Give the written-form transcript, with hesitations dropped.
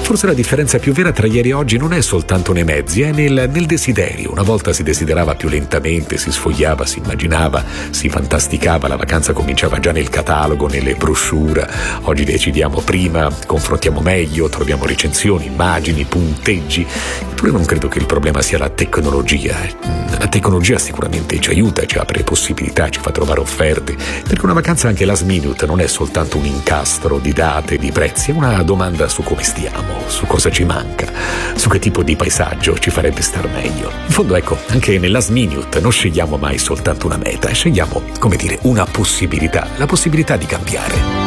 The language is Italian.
Forse la differenza più vera tra ieri e oggi non è soltanto nei mezzi, è nel desiderio. Una volta si desiderava più lentamente, si sfogliava, si immaginava, si fantasticava, la vacanza cominciava già nel catalogo, nelle brochure. Oggi decidiamo prima, confrontiamo meglio, troviamo recensioni, immagini, punteggi. Eppure non credo che il problema sia la tecnologia. La tecnologia sicuramente ci aiuta, ci apre possibilità, ci fa trovare offerte, perché una vacanza anche last minute non è soltanto un incastro di date, di prezzi, è una domanda su come stiamo, su cosa ci manca, su che tipo di paesaggio ci farebbe star meglio. In fondo, ecco, anche nel last minute non scegliamo mai soltanto una meta, scegliamo, come dire, una possibilità, la possibilità di cambiare.